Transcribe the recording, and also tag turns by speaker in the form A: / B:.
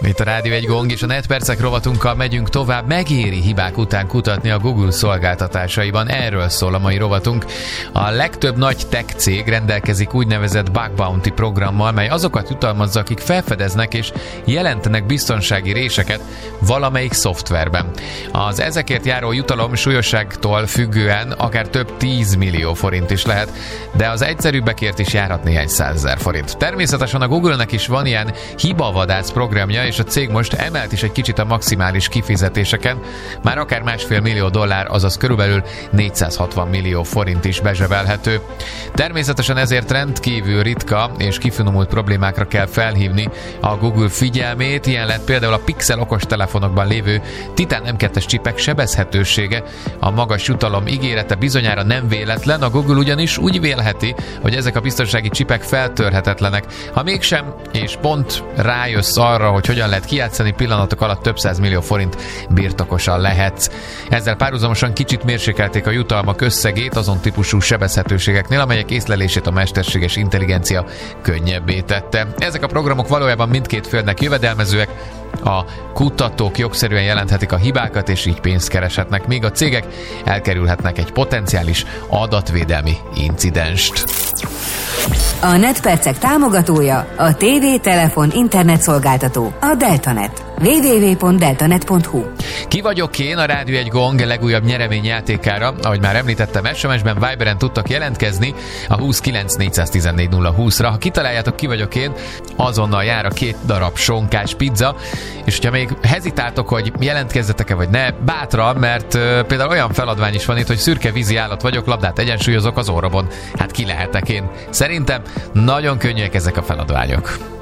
A: Itt a Rádió egy Gong, és a Netpercek rovatunkkal megyünk tovább. Megéri hibák után kutatni a Google szolgáltatásaiban. Erről szól a mai rovatunk. A legtöbb nagy tech cég rendelkezik úgynevezett bug bounty programmal, mely azokat jutalmazza, akik felfedeznek és jelentenek biztonsági réseket valamelyik szoftverben. Az ezekért járó jutalom súlyosságtól függően akár több 10 millió forint is lehet, de az egyszerűbbekért is járhat néhány 100 000 forint. Természetesen a Google-nek is van ilyen hibavadász programja, és a cég most emelt is egy kicsit a maximális kifizetéseken, már akár $1,5 millió, azaz körülbelül 460 millió forint is bezsebelhető. Természetesen ezért rendkívül ritka és kifinomult problémákra kell felhívni a Google figyelmét. Ilyen lett például a Pixel okostelefonokban lévő Titan M2-es csipek sebezhetősége. A magas jutalom ígérete bizonyára nem véletlen, a Google ugyanis úgy vélheti, hogy ezek a biztonsági csipek feltörhetetlenek. Ha mégsem, és pont rájössz arra, hogy hogyan lehet kijátszani, pillanatok alatt több 100 millió forint birtokosan lehetsz. Ezzel párhuzamosan kicsit mérsékelték a jutalmak összegét azon típusú sebezhetőségeknél, amelyek észlelését a mesterséges intelligencia könnyebbé tette. Ezek a programok valójában mindkét félnek jövedelmezőek, a kutatók jogszerűen jelenthetik a hibákat, és így pénzt kereshetnek, míg a cégek elkerülhetnek egy potenciális adatvédelmi incidenst.
B: A Netpercek támogatója a TV, telefon, internet szolgáltató, a Deltanet. www.deltanet.hu.
A: Ki vagyok én? A Rádió egy Gong legújabb nyereményjátékára, ahogy már említettem, SMS-ben, Viberen tudtak jelentkezni a 29 414 020-ra. Ha kitaláljátok, ki vagyok én, azonnal jár a 2 darab sonkás pizza, és hogyha még hezitáltok, hogy jelentkezzetek-e vagy ne, bátran, mert például olyan feladvány is van itt, hogy szürke vízi állat vagyok, labdát egyensúlyozok az órabon. Hát ki lehetek én? Szerintem nagyon könnyűek ezek a feladványok.